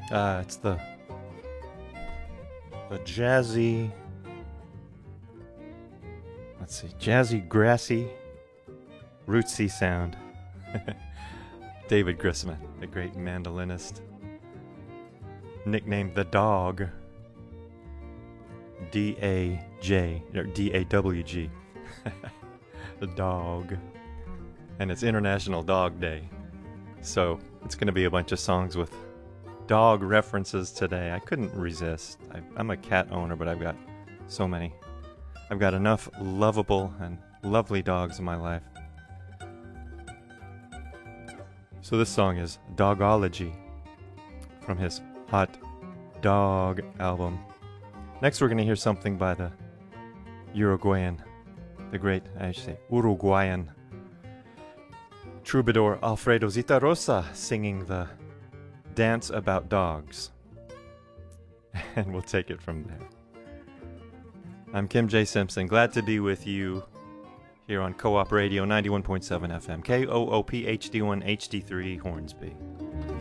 It's the jazzy, jazzy, grassy, rootsy sound. David Grisman, the great mandolinist, nicknamed the Dog, D-A-J, or D-A-W-G, the Dog, and it's International Dog Day, so it's going to be a bunch of songs with dog references today. I couldn't resist. I'm a cat owner, but I've got so many. I've got enough lovable and lovely dogs in my life. So this song is Dogology from his Hot Dog album. Next we're going to hear something by the Uruguayan troubadour Alfredo Zitarrosa singing the Dance About Dogs. And we'll take it from there. I'm Kim J. Simpson. Glad to be with you here on Co-op Radio 91.7 FM, KOOP HD1 HD3 Hornsby.